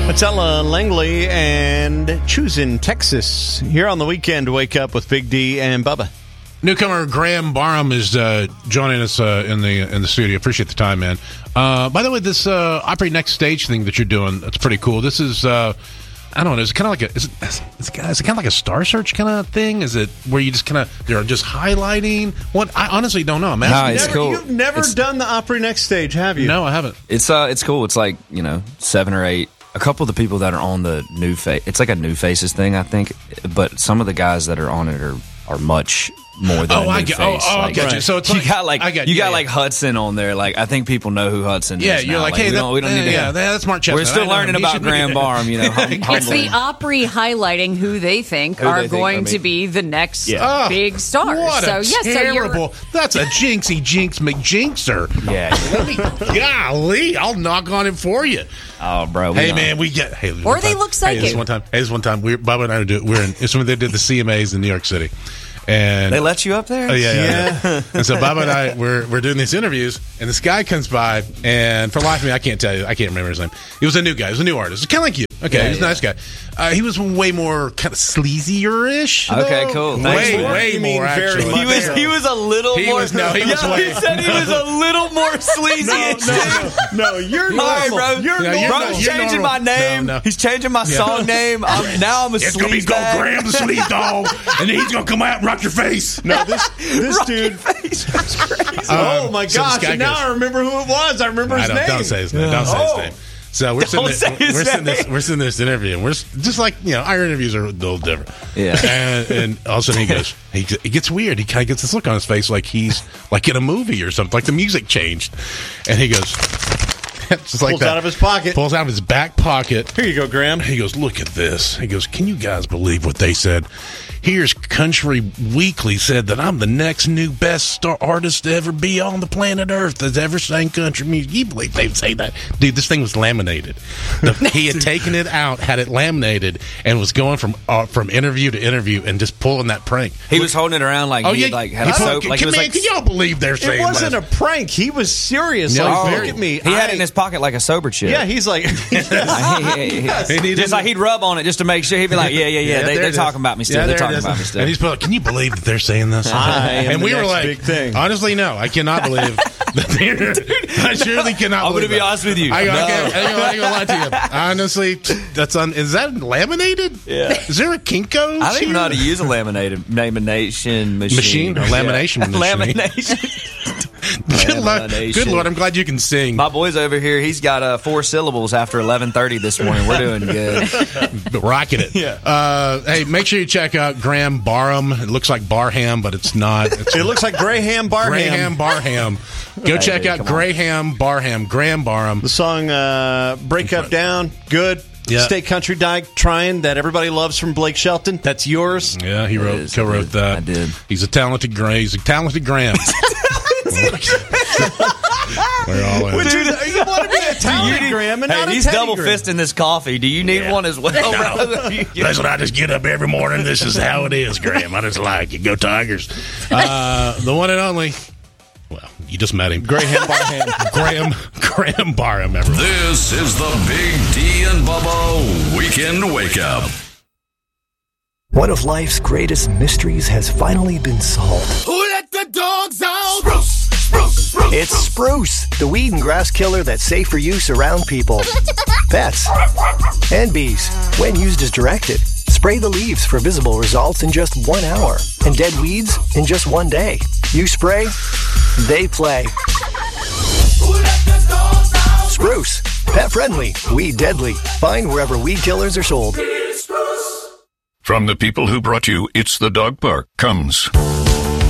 It's Ella Langley and Choosing Texas here on the weekend. Wake up with Big D and Bubba. Newcomer Graham Barham is joining us in the studio. Appreciate the time, man. By the way, this Operate Next Stage thing that you're doing, that's pretty cool. This is I don't know. It's kind of like is it kind of like a Star Search kind of thing? Is it where you just kind of they're just highlighting? What I honestly don't know. It's cool. You've never done the Opry Next Stage, have you? No, I haven't. It's cool. It's like 7 or 8. A couple of the people that are on the new face, it's like a New Faces thing, I think. But some of the guys that are on it are much more than I get you. So it's you got like Hudson on there. Like I think people know who Hudson is. Yeah, you're now. like, hey, we don't need to. Yeah, that's Mark Chestnut. We're still learning about Graham Barham. It's the Opry highlighting who they think are going to be the next big stars. What so that's a jinxie jinx McJinxer. Yeah. Golly, I'll knock on it for you. Oh, bro. Hey, man, or they look psychic. This one time, Bubba and I it's when they did the CMAs in New York City. And they let you up there? Oh, yeah. And so Bubba and I we're doing these interviews, and this guy comes by, and for the life of me, I can't remember his name. He was a new guy. He was a new artist. Kind of like you. Okay, he was a nice guy. He was way more kind of sleazier-ish. Okay, cool. Way more, actually. He was a little more... He said he was a little more sleazy. No, you're normal. Bro. Bro's changing my name. No. He's changing my song name. Now I'm a sleaze He's going to grab the sleaze dog, and then he's going to come out and rock your face. No, this dude... That's crazy. Oh, my gosh. And now I remember who it was. I remember his name. Don't say his name. Don't say his name. So we're sitting this interview, and we're just like, our interviews are a little different. Yeah. And all of a sudden he gets weird. He kind of gets this look on his face like he's like in a movie or something, like the music changed. And he goes, just like pulls that. Out of his pocket. Pulls out of his back pocket. Here you go, Graham. He goes, look at this. He goes, can you guys believe what they said? Here's Country Weekly said that I'm the next new best artist to ever be on the planet Earth that's ever sang country music. You believe they would say that? Dude, this thing was laminated. He had taken it out, had it laminated, and was going from interview to interview and just pulling that prank. He was holding it around like had a soap. Like it was can y'all believe they're saying that? It wasn't a prank. He was serious. Look at me. He had it in his pocket like a sober chick. Yeah, he's like... just like he'd rub on it just to make sure. He'd be like, yeah, they're talking about me still. They're talking about me still. And he's like, can you believe that they're saying this? And we were like, big thing. Honestly, no, I cannot believe that I surely cannot I'm believe going to be honest with you. I ain't gonna lie to you. Honestly, is that laminated? Yeah. Is there a Kinko's? I don't even know how to use a lamination machine. Or lamination machine. Lamination. Good Lord, I'm glad you can sing. My boy's over here. He's got 4 syllables after 11:30 this morning. We're doing good. Rocking it. Yeah. Hey, make sure you check out Graham Barham. It looks like Barham, but it's not. It looks like Graham Barham. Graham Barham. Go check out Graham Barham. Graham Barham. The song Break Up Down, good. Yeah. State Country Dyke Trying, that everybody loves from Blake Shelton. That's yours. Yeah, he co-wrote that. I did. He's a talented Graham. We're all in. You want to be a talented Graham and not a he's Teddy double Graham. fisting this coffee. Do you need one as well? No. That's what I just get up every morning. This is how it is, Graham. I just like it. Go Tigers. The one and only. Well, you just met him. Graham Barham. Graham Barham, everyone. This is the Big D and Bubba Weekend Wake Up. One of life's greatest mysteries has finally been solved. Who let the dogs out? Spruce, spruce, spruce. It's Spruce, the weed and grass killer that's safe for use around people, pets, and bees when used as directed. Spray the leaves for visible results in just 1 hour and dead weeds in just 1 day. You spray, they play. Who let the dogs out? Spruce, pet friendly, weed deadly. Find wherever weed killers are sold. From the people who brought you It's the Dog Park comes